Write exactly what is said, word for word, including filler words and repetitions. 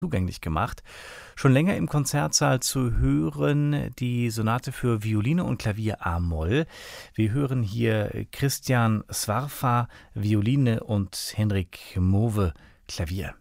zugänglich gemacht. Schon länger im Konzertsaal zu hören die Sonate für Violine und Klavier a-Moll. Wir hören hier Christian Swarfa, Violine und Henrik Mowe, Klavier.